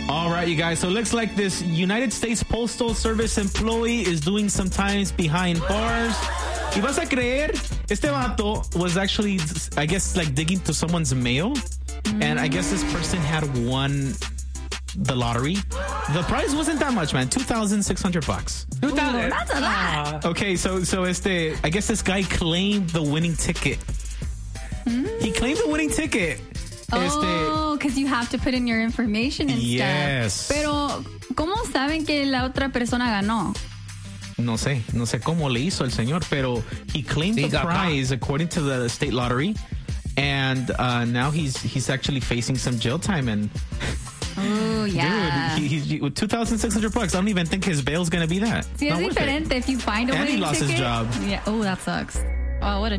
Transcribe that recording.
All right, you guys. So it looks like this United States Postal Service employee is doing some times behind bars. Y vas a creer, este vato was actually, I guess, like digging to someone's mail. And I guess this person had won the lottery. The prize wasn't that much, man. $2,600. $2,000. That's a lot. Okay, so I guess this guy claimed the winning ticket. He claimed the winning ticket. Oh, because you have to put in your information and stuff. Pero, ¿cómo saben que la otra persona ganó? No sé cómo le hizo el señor, pero he claimed the prize according to the state lottery, and now he's actually facing some jail time. And oh yeah, dude, he with $2,600. I don't even think his bail's gonna be that. Sí, es diferente if you find a winning ticket. And he lost his job. Yeah. Oh, that sucks. Oh, what a